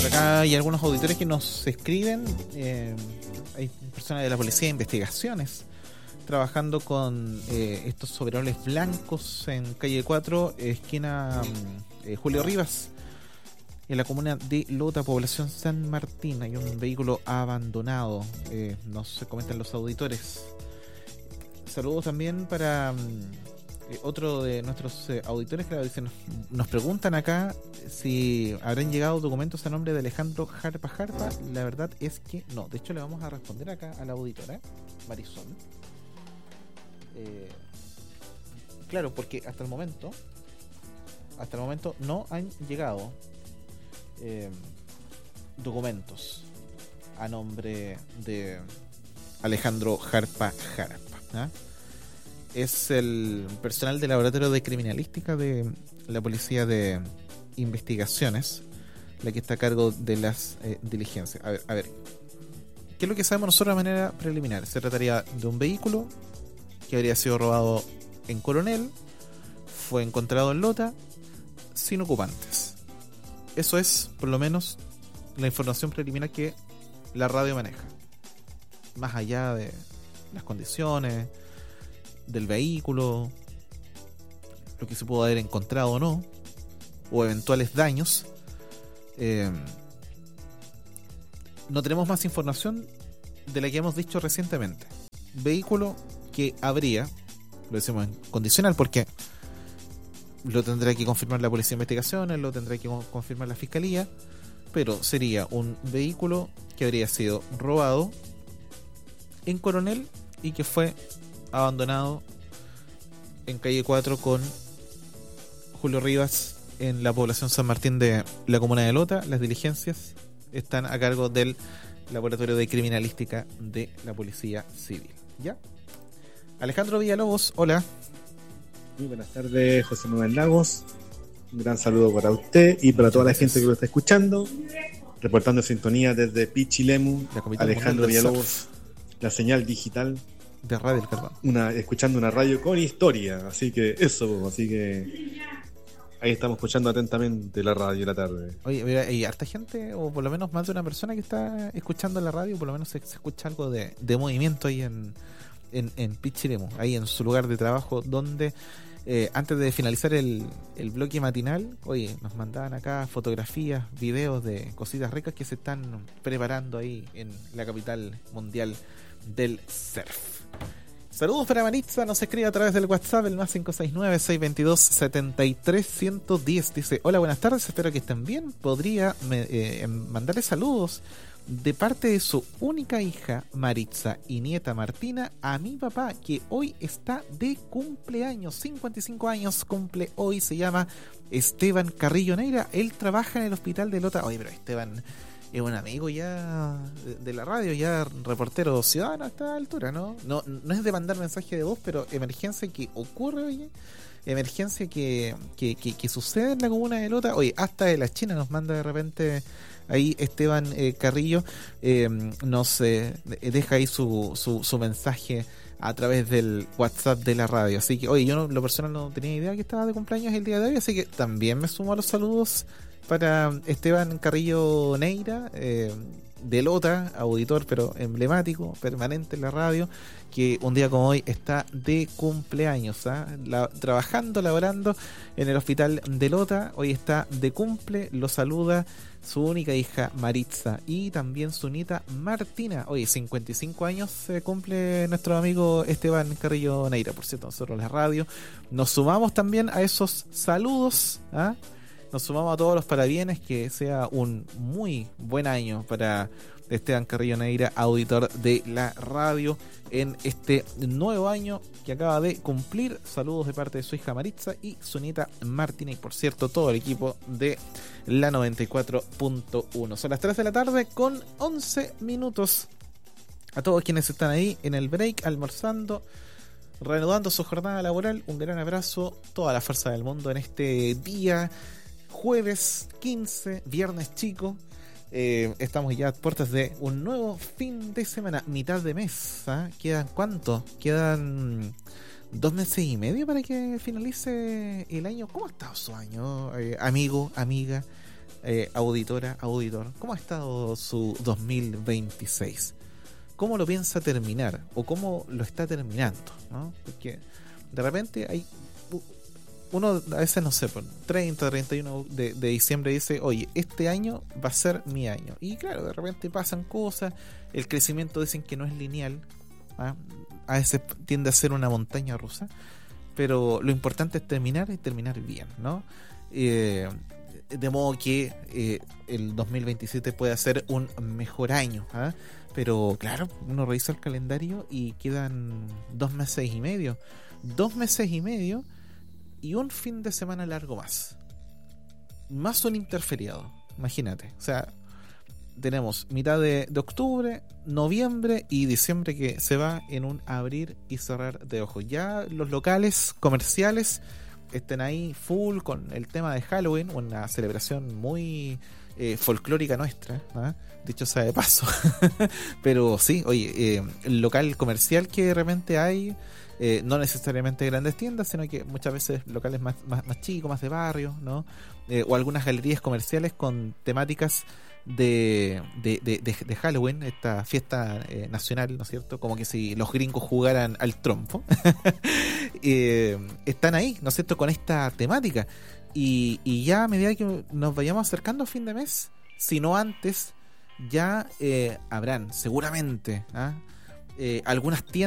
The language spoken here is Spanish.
acá hay algunos auditores que nos escriben. Hay personas de la Policía de Investigaciones trabajando con estos overoles blancos en calle 4, esquina Julio Rivas, en la comuna de Lota, población San Martín. Hay un vehículo abandonado, nos comentan los auditores. Saludos también para otro de nuestros auditores que nos preguntan acá si habrán llegado documentos a nombre de Alejandro Jarpa. La verdad es que no. De hecho, le vamos a responder acá a la auditora Marisol. Claro, porque hasta el momento no han llegado documentos a nombre de Alejandro Jarpa. Es el personal del laboratorio de criminalística de la Policía de Investigaciones la que está a cargo de las diligencias. A ver, ¿qué es lo que sabemos nosotros de manera preliminar? Se trataría de un vehículo que habría sido robado en Coronel, fue encontrado en Lota, sin ocupantes. Eso es, por lo menos, la información preliminar que la radio maneja. Más allá de las condiciones del vehículo, lo que se pudo haber encontrado o no, o eventuales daños, no tenemos más información de la que hemos dicho recientemente. Vehículo que habría, lo decimos en condicional porque lo tendrá que confirmar la Policía de Investigaciones, lo tendrá que confirmar la Fiscalía, pero sería un vehículo que habría sido robado en Coronel y que fue abandonado en calle 4 con Julio Rivas en la población San Martín de la comuna de Lota. Las diligencias están a cargo del laboratorio de criminalística de la Policía Civil. ¿Ya? Alejandro Villalobos, hola. Muy buenas tardes, José Manuel Lagos. Un gran saludo para usted y para toda la gente que lo está escuchando. Reportando sintonía desde Pichilemu, Alejandro Villalobos, la señal digital de Radio El Carbón. Escuchando una radio con historia, así que ahí estamos escuchando atentamente la radio de la tarde. Oye, mira, hay harta gente, o por lo menos más de una persona que está escuchando la radio, por lo menos se escucha algo de movimiento ahí en Pichilemu, ahí en su lugar de trabajo, donde antes de finalizar el bloque matinal, oye, nos mandaban acá fotografías, videos de cositas ricas que se están preparando ahí en la capital mundial del surf. Saludos para Maritza, nos escribe a través del WhatsApp, el más 569-622-73110. Dice: hola, buenas tardes, espero que estén bien. Podría mandarle saludos de parte de su única hija Maritza y nieta Martina a mi papá, que hoy está de cumpleaños, 55 años cumple hoy. Se llama Esteban Carrillo Neira, él trabaja en el hospital de Lota. Oye, pero Esteban es un amigo ya de la radio, ya reportero ciudadano a esta altura, ¿no? No es de mandar mensaje de voz, pero emergencia que ocurre, oye, emergencia que sucede en la comuna de Lota. Oye, hasta de la China nos manda de repente ahí Esteban Carrillo, nos deja ahí su mensaje a través del WhatsApp de la radio. Así que, oye, yo lo personal no tenía idea que estaba de cumpleaños el día de hoy, así que también me sumo a los saludos para Esteban Carrillo Neira, de Lota, auditor pero emblemático, permanente en la radio, que un día como hoy está de cumpleaños, laborando en el hospital de Lota. Hoy está de cumple, lo saluda su única hija Maritza y también su nieta Martina. Hoy 55 años se cumple nuestro amigo Esteban Carrillo Neira. Por cierto, nosotros la radio nos sumamos también a esos saludos, nos sumamos a todos los parabienes, que sea un muy buen año para Esteban Carrillo Neira, auditor de la radio, en este nuevo año que acaba de cumplir. Saludos de parte de su hija Maritza y su nieta Martina, y por cierto todo el equipo de la 94.1. Son las 3 de la tarde con 11 minutos. A todos quienes están ahí en el break, almorzando, reanudando su jornada laboral, un gran abrazo, toda la fuerza del mundo en este día jueves 15, viernes chico. Estamos ya a puertas de un nuevo fin de semana, mitad de mes. ¿Quedan cuánto? Quedan 2 meses y medio para que finalice el año. ¿Cómo ha estado su año, amigo, amiga? auditora, auditor, ¿cómo ha estado su 2026? ¿Cómo lo piensa terminar? ¿O cómo lo está terminando? ¿No? Porque de repente hay... Uno a veces, no sé, por 30, 31 de diciembre dice, oye, este año va a ser mi año. Y claro, de repente pasan cosas, el crecimiento dicen que no es lineal, ¿ah? A veces tiende a ser una montaña rusa, pero lo importante es terminar y terminar bien, ¿no? De modo que el 2027 pueda ser un mejor año, ¿ah? Pero claro, uno revisa el calendario y quedan 2 meses y medio. 2 meses y medio y un fin de semana largo más un interferiado, imagínate. O sea, tenemos mitad de octubre, noviembre y diciembre que se va en un abrir y cerrar de ojos. Ya los locales comerciales estén ahí full con el tema de Halloween, una celebración muy folclórica nuestra, ¿no? Dicho sea de paso. Pero sí, oye, el local comercial que de repente hay, no necesariamente grandes tiendas, sino que muchas veces locales más chicos, más de barrio, ¿no? O algunas galerías comerciales con temáticas de Halloween, esta fiesta nacional, ¿no es cierto? Como que si los gringos jugaran al trompo. Están ahí, ¿no es cierto?, con esta temática. Y ya a medida que nos vayamos acercando a fin de mes, si no antes, ya habrán seguramente algunas tiendas